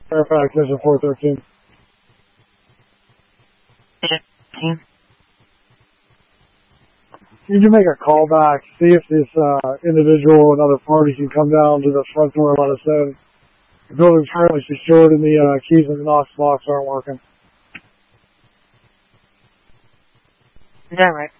Fairfax, Engine 413. Can you make a call back, see if this individual or another party can come down to the front door and let us in? The building's currently secured and the keys in the Knox box aren't working. Is that right?